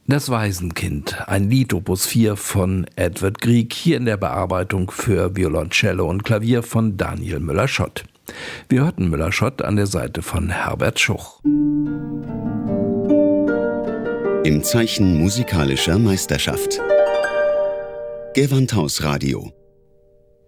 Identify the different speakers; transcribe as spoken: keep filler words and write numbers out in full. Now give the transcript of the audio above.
Speaker 1: Das Waisenkind, ein Lied Opus vier von Edvard Grieg, hier in der Bearbeitung für Violoncello und Klavier von Daniel Müller-Schott. Wir hörten Müller-Schott an der Seite von Herbert Schuch.
Speaker 2: Im Zeichen musikalischer Meisterschaft. Gewandhausradio.